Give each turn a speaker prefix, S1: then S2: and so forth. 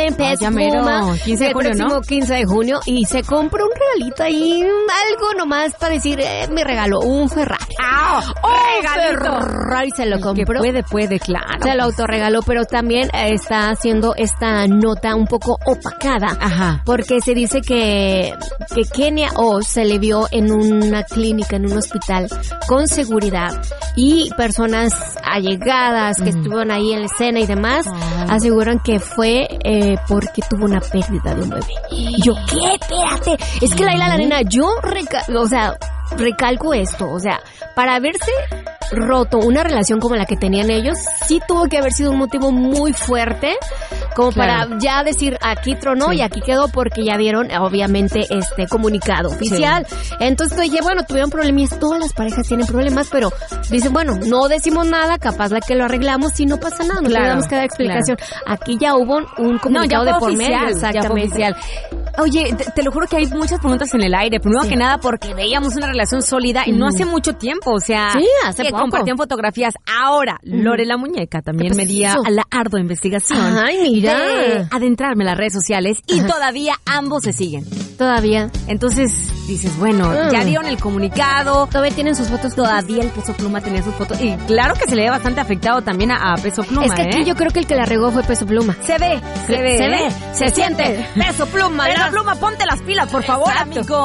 S1: en Peso Pluma.
S2: 15 de junio,
S1: el próximo 15 de junio. Y se compró un regalito ahí, algo nomás para decir, me regaló un Ferrari. Ferrari se lo compró.
S2: Puede, claro.
S1: Se lo autorregaló, pero también está haciendo esta nota un poco opacada.
S2: Ajá.
S1: Porque se dice que Kenia Oz se le vio en una clínica, en un hospital, con seguridad. Y personas allegadas que estuvieron ahí en la escena y demás, aseguran que fue porque tuvo una pérdida de un bebé. Y yo, ¿qué? Espérate. Es que la nena, yo recalco esto, o sea, para haberse roto una relación como la que tenían ellos, sí tuvo que haber sido un motivo muy fuerte, como para ya decir, aquí tronó y aquí quedó, porque ya vieron, obviamente, comunicado oficial. Sí. Entonces dije, bueno, tuvieron problemas, todas las parejas tienen problemas, pero dicen, bueno, no decimos nada, capaz la que lo arreglamos y no pasa nada, no tenemos que dar explicación. Claro. Aquí ya hubo un comunicado de por medio, exactamente.
S2: Ya Oye, te lo juro que hay muchas preguntas en el aire. Primero que nada, porque veíamos una relación sólida y no hace mucho tiempo. O sea,
S1: hace poco.
S2: Compartían fotografías. Ahora, Lore la Muñeca también me dio a la ardua investigación.
S1: Ay, mira.
S2: De adentrarme en las redes sociales y todavía ambos se siguen.
S1: Todavía.
S2: Entonces dices, bueno, ya dieron el comunicado.
S1: Todavía tienen sus fotos.
S2: Todavía el Peso Pluma tenía sus fotos. Y claro que se le ve bastante afectado también a Peso Pluma.
S1: Es que aquí yo creo que el que la regó fue Peso Pluma.
S2: Se ve. Se siente. Peso Pluma. Peso Pluma, ponte las pilas, por favor, amigo.